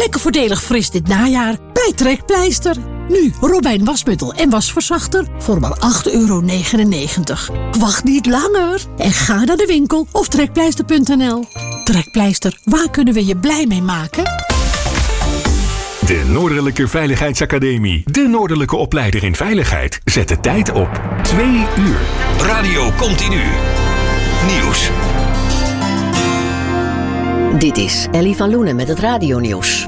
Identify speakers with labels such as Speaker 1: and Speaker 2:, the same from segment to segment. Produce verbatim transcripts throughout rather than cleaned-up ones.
Speaker 1: Lekker voordelig fris dit najaar bij Trekpleister. Nu Robijn wasmiddel en wasverzachter voor maar acht euro negenennegentig. Wacht niet langer en ga naar de winkel of trekpleister punt n l. Trekpleister, waar kunnen we je blij mee maken?
Speaker 2: De Noordelijke Veiligheidsacademie. De Noordelijke opleider in veiligheid. Zet de tijd op twee uur.
Speaker 3: Radio Continu. Nieuws.
Speaker 4: Dit is Ellie van Loenen met het radionieuws.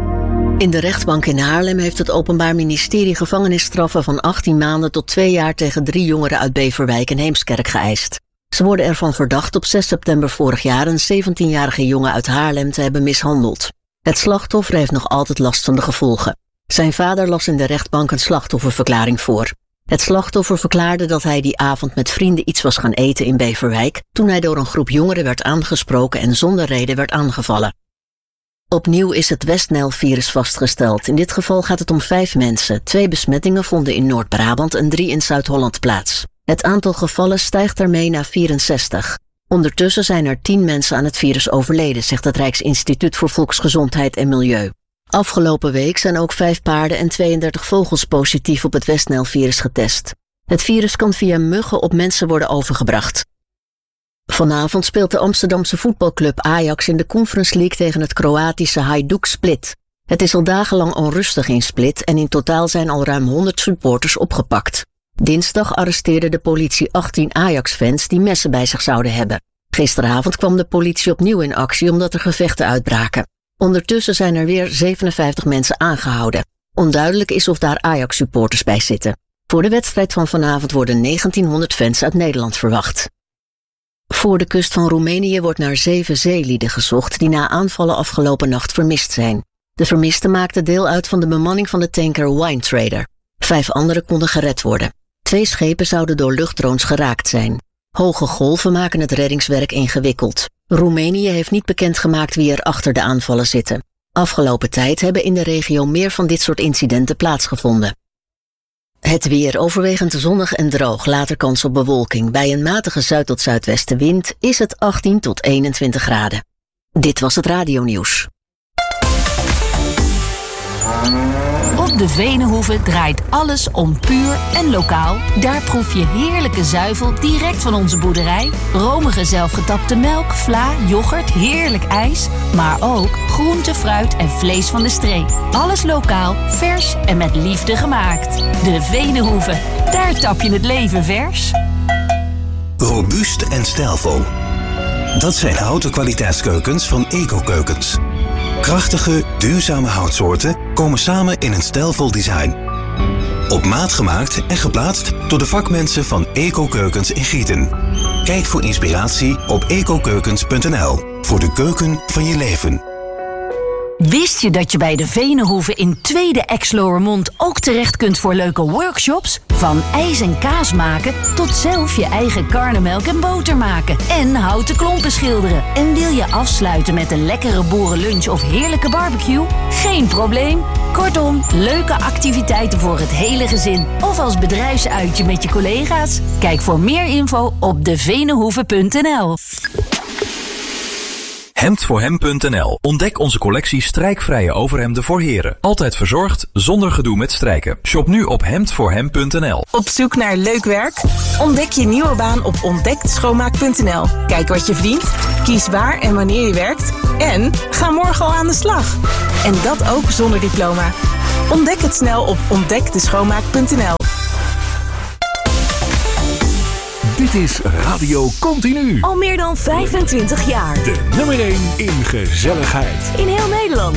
Speaker 4: In de rechtbank in Haarlem heeft het Openbaar Ministerie gevangenisstraffen van achttien maanden tot twee jaar tegen drie jongeren uit Beverwijk en Heemskerk geëist. Ze worden ervan verdacht op zes september vorig jaar een zeventienjarige jongen uit Haarlem te hebben mishandeld. Het slachtoffer heeft nog altijd last van de gevolgen. Zijn vader las in de rechtbank een slachtofferverklaring voor. Het slachtoffer verklaarde dat hij die avond met vrienden iets was gaan eten in Beverwijk toen hij door een groep jongeren werd aangesproken en zonder reden werd aangevallen. Opnieuw is het West-Nijl-virus vastgesteld. In dit geval gaat het om vijf mensen. Twee besmettingen vonden in Noord-Brabant en drie in Zuid-Holland plaats. Het aantal gevallen stijgt daarmee naar vierenzestig. Ondertussen zijn er tien mensen aan het virus overleden, zegt het Rijksinstituut voor Volksgezondheid en Milieu. Afgelopen week zijn ook vijf paarden en tweeëndertig vogels positief op het West-Nijl-virus getest. Het virus kan via muggen op mensen worden overgebracht. Vanavond speelt de Amsterdamse voetbalclub Ajax in de Conference League tegen het Kroatische Hajduk Split. Het is al dagenlang onrustig in Split en in totaal zijn al ruim honderd supporters opgepakt. Dinsdag arresteerde de politie achttien Ajax-fans die messen bij zich zouden hebben. Gisteravond kwam de politie opnieuw in actie omdat er gevechten uitbraken. Ondertussen zijn er weer zevenenvijftig mensen aangehouden. Onduidelijk is of daar Ajax-supporters bij zitten. Voor de wedstrijd van vanavond worden negentienhonderd fans uit Nederland verwacht. Voor de kust van Roemenië wordt naar zeven zeelieden gezocht die na aanvallen afgelopen nacht vermist zijn. De vermisten maakten deel uit van de bemanning van de tanker Wine Trader. Vijf anderen konden gered worden. Twee schepen zouden door luchtdrones geraakt zijn. Hoge golven maken het reddingswerk ingewikkeld. Roemenië heeft niet bekendgemaakt wie er achter de aanvallen zitten. Afgelopen tijd hebben in de regio meer van dit soort incidenten plaatsgevonden. Het weer overwegend zonnig en droog, later kans op bewolking. Bij een matige zuid- tot zuidwestenwind is het achttien tot eenentwintig graden. Dit was het radionieuws.
Speaker 5: Op de Veenenhoeve draait alles om puur en lokaal. Daar proef je heerlijke zuivel direct van onze boerderij. Romige zelfgetapte melk, vla, yoghurt, heerlijk ijs. Maar ook groente, fruit en vlees van de streek. Alles lokaal, vers en met liefde gemaakt. De Veenenhoeve, daar tap je het leven vers.
Speaker 3: Robuust en stijlvol. Dat zijn houten kwaliteitskeukens van Eco-Keukens. Krachtige, duurzame houtsoorten komen samen in een stijlvol design. Op maat gemaakt en geplaatst door de vakmensen van Eco-Keukens in Gieten. Kijk voor inspiratie op ecokeukens punt n l voor de keuken van je leven.
Speaker 5: Wist je dat je bij de Veenenhoeve in Tweede Ex-Lowermond ook terecht kunt voor leuke workshops? Van ijs en kaas maken tot zelf je eigen karnemelk en boter maken. En houten klompen schilderen. En wil je afsluiten met een lekkere boerenlunch of heerlijke barbecue? Geen probleem. Kortom, leuke activiteiten voor het hele gezin. Of als bedrijfsuitje met je collega's. Kijk voor meer info op de veenenhoeve punt n l.
Speaker 6: hemd voor hem punt n l. Ontdek onze collectie strijkvrije overhemden voor heren. Altijd verzorgd, zonder gedoe met strijken. Shop nu op hemd voor hem punt n l.
Speaker 7: Op zoek naar leuk werk? Ontdek je nieuwe baan op ontdekt schoonmaak punt n l. Kijk wat je verdient, kies waar en wanneer je werkt en ga morgen al aan de slag. En dat ook zonder diploma. Ontdek het snel op ontdek de schoonmaak punt n l.
Speaker 2: Dit is Radio Continu.
Speaker 5: Al meer dan vijfentwintig jaar.
Speaker 2: De nummer één in gezelligheid.
Speaker 5: In heel Nederland.